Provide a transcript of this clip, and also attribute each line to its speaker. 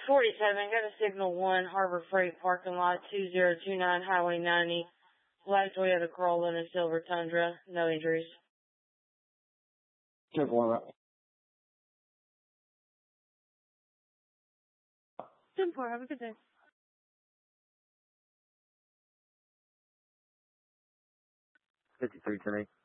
Speaker 1: 47, got a signal 1, Harbor Freight parking lot, 2029 Highway 90. Black Toyota Corolla and a silver Tundra. No injuries.
Speaker 2: 10-4,
Speaker 1: 10-4, have a good day.
Speaker 2: 53 to me.